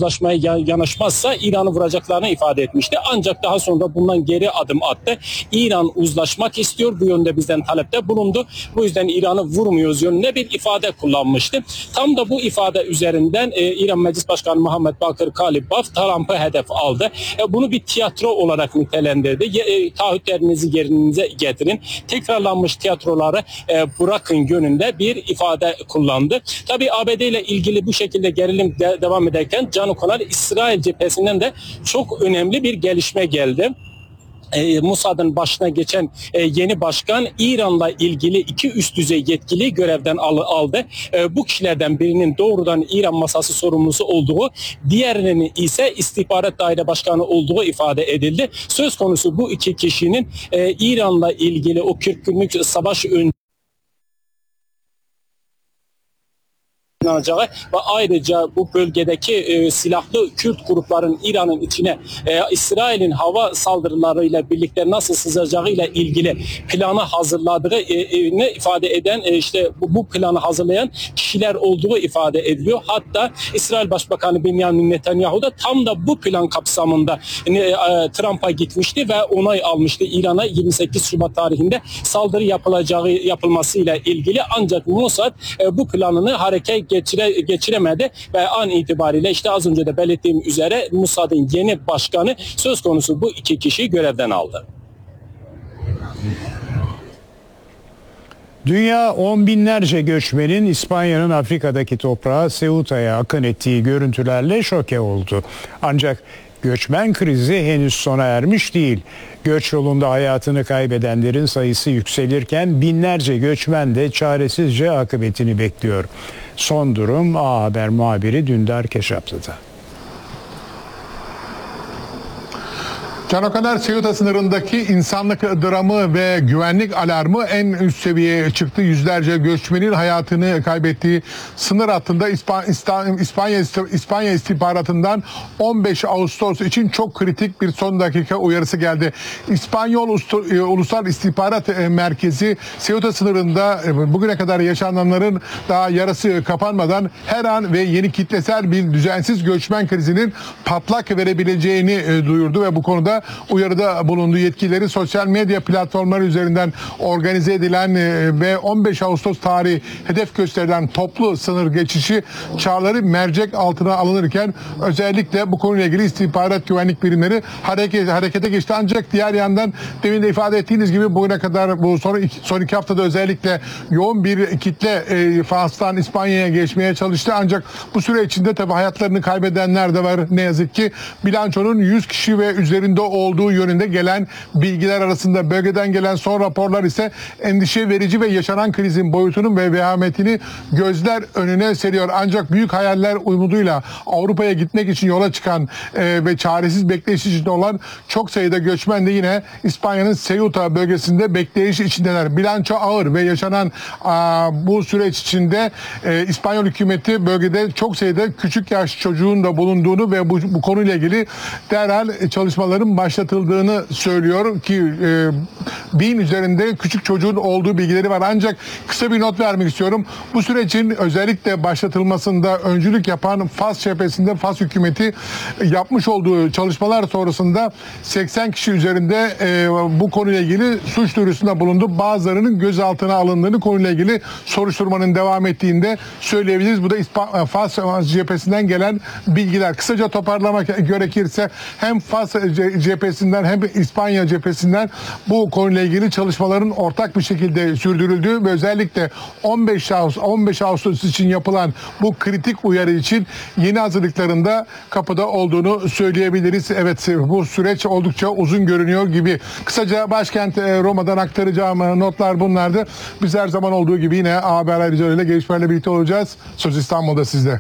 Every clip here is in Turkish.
uzlaşmaya yanaşmazsa İran'ı vuracaklarını ifade etmişti. Ancak daha sonra bundan geri adım attı. İran uzlaşmak istiyor. Bu yönde bizden talepte bulundu. Bu yüzden İran'ı vurmuyoruz yönünde bir ifade kullanmıştı. Tam da bu ifade üzerinden İran Meclis Başkanı Muhammed Bakır Kalibaf Trump'ı hedef aldı. Bunu bir tiyatro olarak nitelendirdi. Taahhütlerinizi yerinize getirin. Tekrarlanmış tiyatroları bırakın yönünde bir ifade kullandı. Tabii ABD ile ilgili bu şekilde gerilim devam ederken can okunan İsrail cephesinden de çok önemli bir gelişme geldi. Mossad'ın başına geçen yeni başkan İran'la ilgili 2 üst düzey yetkiliyi görevden aldı. Bu kişilerden birinin doğrudan İran masası sorumlusu olduğu, diğerinin ise istihbarat daire başkanı olduğu ifade edildi. Söz konusu bu 2 kişinin İran'la ilgili o 40 günlük savaş öncesi ve ayrıca bu bölgedeki silahlı Kürt grupların İran'ın içine İsrail'in hava saldırılarıyla birlikte nasıl sızacağıyla ilgili planı hazırladığını ifade eden işte bu planı hazırlayan kişiler olduğu ifade ediliyor. Hatta İsrail Başbakanı Benjamin Netanyahu da tam da bu plan kapsamında Trump'a gitmişti ve onay almıştı İran'a 28 Şubat tarihinde saldırı yapılmasıyla ilgili, ancak Mossad bu planını hareket geçiremedi ve an itibariyle işte az önce de belirttiğim üzere Mossad'ın yeni başkanı söz konusu bu 2 kişiyi görevden aldı. Dünya on binlerce göçmenin İspanya'nın Afrika'daki toprağı Ceuta'ya akın ettiği görüntülerle şoke oldu. Ancak göçmen krizi henüz sona ermiş değil. Göç yolunda hayatını kaybedenlerin sayısı yükselirken binlerce göçmen de çaresizce akıbetini bekliyor. Son durum A Haber muhabiri Dündar Keşaplı'da. Can Okaner, Ceuta sınırındaki insanlık dramı ve güvenlik alarmı en üst seviyeye çıktı. Yüzlerce göçmenin hayatını kaybettiği sınır hattında İspanya istihbaratından 15 Ağustos için çok kritik bir son dakika uyarısı geldi. İspanyol Ulusal İstihbarat Merkezi Ceuta sınırında bugüne kadar yaşananların daha yarısı kapanmadan her an ve yeni kitlesel bir düzensiz göçmen krizinin patlak verebileceğini duyurdu ve bu konuda uyarıda bulundu. Yetkilileri sosyal medya platformları üzerinden organize edilen ve 15 Ağustos tarihi hedef gösterilen toplu sınır geçişi çağrıları mercek altına alınırken özellikle bu konuyla ilgili istihbarat güvenlik birimleri harekete geçti. Ancak diğer yandan demin de ifade ettiğiniz gibi bugüne kadar bu son 2 haftada özellikle yoğun bir kitle Fas'tan İspanya'ya geçmeye çalıştı. Ancak bu süre içinde tabii hayatlarını kaybedenler de var ne yazık ki. Bilançonun 100 kişi ve üzerinde olduğu yönünde gelen bilgiler arasında. Bölgeden gelen son raporlar ise endişe verici ve yaşanan krizin boyutunun ve vehametini gözler önüne seriyor. Ancak büyük hayaller umuduyla Avrupa'ya gitmek için yola çıkan ve çaresiz bekleyiş içinde olan çok sayıda göçmen de yine İspanya'nın Ceuta bölgesinde bekleyiş içindeler. Bilanço ağır ve yaşanan bu süreç içinde İspanyol hükümeti bölgede çok sayıda küçük yaş çocuğun da bulunduğunu ve bu konuyla ilgili derhal çalışmaların başlatıldığını söylüyor ki 1000 üzerinde küçük çocuğun olduğu bilgileri var. Ancak kısa bir not vermek istiyorum. Bu sürecin özellikle başlatılmasında öncülük yapan Fas cephesinde Fas hükümeti yapmış olduğu çalışmalar sonrasında 80 kişi üzerinde bu konuyla ilgili suç duyurusunda bulundu. Bazılarının gözaltına alındığını, konuyla ilgili soruşturmanın devam ettiğinde söyleyebiliriz. Bu da Fas cephesinden gelen bilgiler. Kısaca toparlamak gerekirse hem Fas cephesinden hem İspanya cephesinden bu konuyla ilgili çalışmaların ortak bir şekilde sürdürüldüğü ve özellikle 15 Ağustos için yapılan bu kritik uyarı için yeni hazırlıklarında kapıda olduğunu söyleyebiliriz. Evet, bu süreç oldukça uzun görünüyor gibi. Kısaca başkent Roma'dan aktaracağım notlar bunlardı. Biz her zaman olduğu gibi yine haber ayrıcalarıyla gelişmelerle birlikte olacağız. Söz İstanbul'da sizde.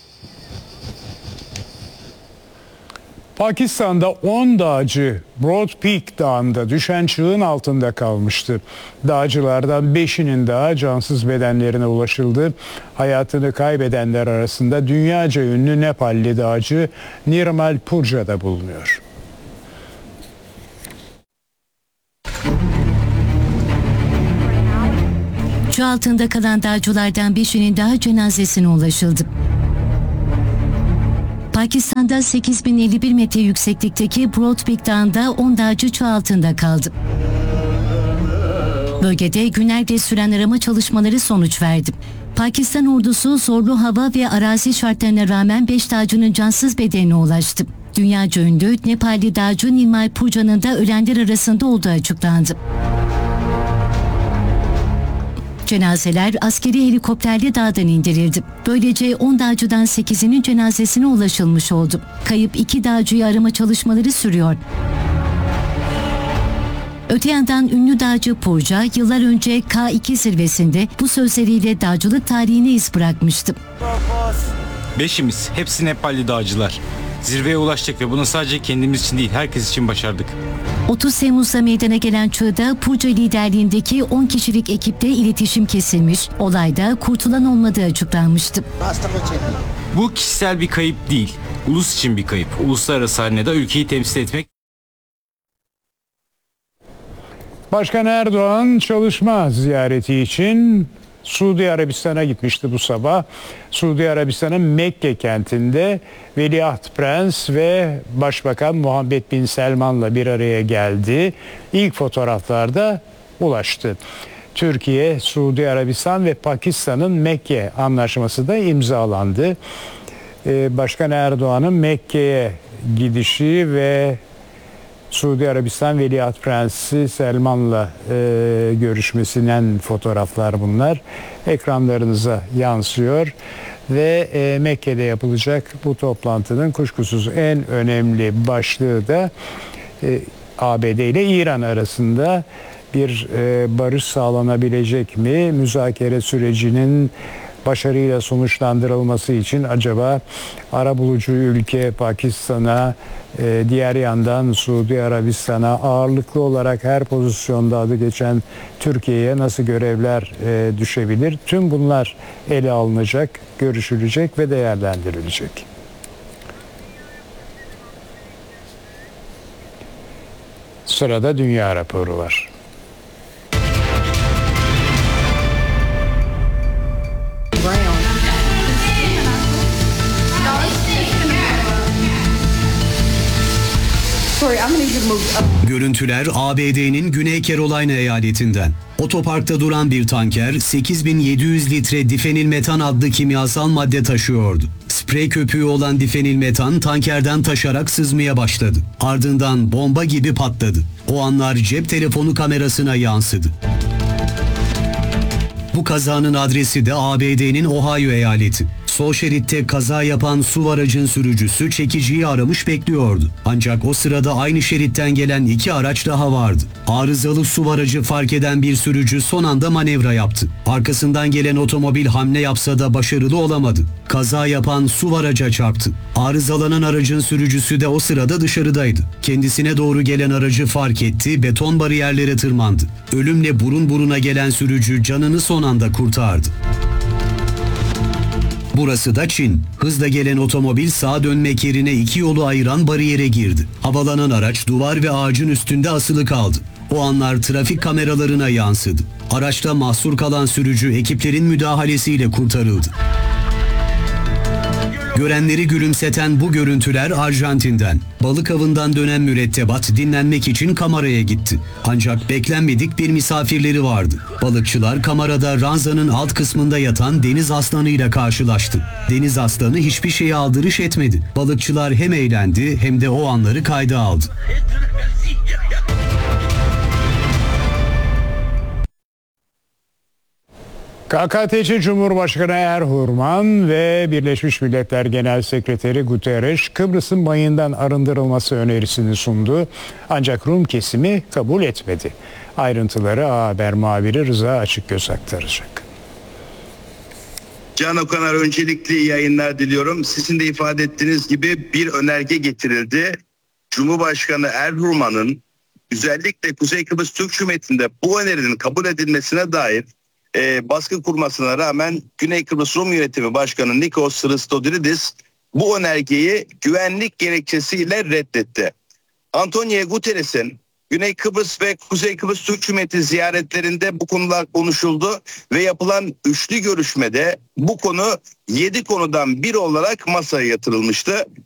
Pakistan'da 10 dağcı Broad Peak Dağı'nda düşen çığın altında kalmıştı. Dağcılardan 5'inin daha cansız bedenlerine ulaşıldı. Hayatını kaybedenler arasında dünyaca ünlü Nepalli dağcı Nirmal Purja da bulunuyor. Çığ altında kalan dağcılardan 5'inin daha cenazesine ulaşıldı. Pakistan'da 8051 metre yükseklikteki Broadpeak Dağı'nda 10 dağcı çığ altında kaldı. Bölgede günlerce süren arama çalışmaları sonuç verdi. Pakistan ordusu zorlu hava ve arazi şartlarına rağmen 5 dağcının cansız bedenine ulaştı. Dünyaca ünlü Nepalli dağcı Nirmal Puja'nın da ölenler arasında olduğu açıklandı. Cenazeler askeri helikopterle dağdan indirildi. Böylece 10 dağcıdan 8'inin cenazesine ulaşılmış oldu. Kayıp 2 dağcıyı arama çalışmaları sürüyor. Öte yandan ünlü dağcı Puja yıllar önce K2 zirvesinde bu sözleriyle dağcılık tarihine iz bırakmıştı. Beşimiz, hepsi Nepalli dağcılar. Zirveye ulaştık ve bunu sadece kendimiz için değil, herkes için başardık. 30 Temmuz'da meydana gelen çığda Puja liderliğindeki 10 kişilik ekiple iletişim kesilmiş, olayda kurtulan olmadığı açıklanmıştı. Bu kişisel bir kayıp değil, ulus için bir kayıp. Uluslararası arenada ülkeyi temsil etmek. Başkan Erdoğan çalışma ziyareti için Suudi Arabistan'a gitmişti bu sabah. Suudi Arabistan'ın Mekke kentinde Veliaht Prens ve Başbakan Muhammed Bin Selman'la bir araya geldi. İlk fotoğraflarda ulaştı. Türkiye, Suudi Arabistan ve Pakistan'ın Mekke anlaşması da imzalandı. Başkan Erdoğan'ın Mekke'ye gidişi ve Suudi Arabistan Veliaht Prensi Selman'la görüşmesinden fotoğraflar bunlar. Ekranlarınıza yansıyor ve Mekke'de yapılacak bu toplantının kuşkusuz en önemli başlığı da ABD ile İran arasında bir barış sağlanabilecek mi? Müzakere sürecinin başarıyla sonuçlandırılması için acaba arabulucu ülke Pakistan'a, diğer yandan Suudi Arabistan'a, ağırlıklı olarak her pozisyonda adı geçen Türkiye'ye nasıl görevler düşebilir? Tüm bunlar ele alınacak, görüşülecek ve değerlendirilecek. Sırada dünya raporu var. Görüntüler ABD'nin Güney Carolina eyaletinden. Otoparkta duran bir tanker 8700 litre difenilmetan adlı kimyasal madde taşıyordu. Sprey köpüğü olan difenilmetan tankerden taşarak sızmaya başladı. Ardından bomba gibi patladı. O anlar cep telefonu kamerasına yansıdı. Bu kazanın adresi de ABD'nin Ohio eyaleti. Sol şeritte kaza yapan SUV aracın sürücüsü çekiciyi aramış bekliyordu. Ancak o sırada aynı şeritten gelen 2 araç daha vardı. Arızalı SUV aracı fark eden bir sürücü son anda manevra yaptı. Arkasından gelen otomobil hamle yapsa da başarılı olamadı. Kaza yapan SUV araca çarptı. Arızalanan aracın sürücüsü de o sırada dışarıdaydı. Kendisine doğru gelen aracı fark etti, beton bariyerlere tırmandı. Ölümle burun buruna gelen sürücü canını son anda kurtardı. Burası da Çin. Hızla gelen otomobil sağa dönmek yerine 2 yolu ayıran bariyere girdi. Havalanan araç duvar ve ağacın üstünde asılı kaldı. O anlar trafik kameralarına yansıdı. Araçta mahsur kalan sürücü ekiplerin müdahalesiyle kurtarıldı. Görenleri gülümseten bu görüntüler Arjantin'den. Balık avından dönen mürettebat dinlenmek için kameraya gitti. Ancak beklenmedik bir misafirleri vardı. Balıkçılar kamerada ranzanın alt kısmında yatan deniz aslanıyla karşılaştı. Deniz aslanı hiçbir şeye aldırış etmedi. Balıkçılar hem eğlendi hem de o anları kayda aldı. KKTC Cumhurbaşkanı Erhurman ve Birleşmiş Milletler Genel Sekreteri Guterres Kıbrıs'ın mayından arındırılması önerisini sundu. Ancak Rum kesimi kabul etmedi. Ayrıntıları A Haber muhabiri Rıza Açıkgöz aktaracak. Can Okanar, öncelikli yayınlar diliyorum. Sizin de ifade ettiğiniz gibi bir önerge getirildi. Cumhurbaşkanı Erhurman'ın özellikle Kuzey Kıbrıs Türk Cumhuriyeti'nde bu önerinin kabul edilmesine dair baskı kurmasına rağmen Güney Kıbrıs Rum Yönetimi Başkanı Nikos Christodoulidis bu önergeyi güvenlik gerekçesiyle reddetti. Antonio Guterres'in Güney Kıbrıs ve Kuzey Kıbrıs Türk Cumhuriyeti ziyaretlerinde bu konular konuşuldu ve yapılan üçlü görüşmede bu konu 7 konudan biri olarak masaya yatırılmıştı.